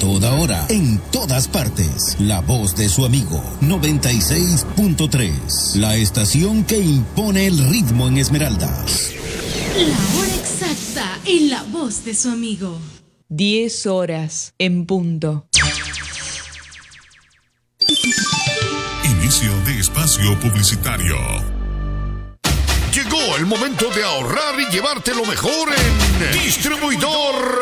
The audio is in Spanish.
toda hora, en todas partes. La voz de su amigo, 96.3. La estación que impone el ritmo en Esmeraldas. La hora exacta en la voz de su amigo. 10 horas en punto. Inicio de espacio publicitario. Llegó el momento de ahorrar y llevarte lo mejor en Distribuidor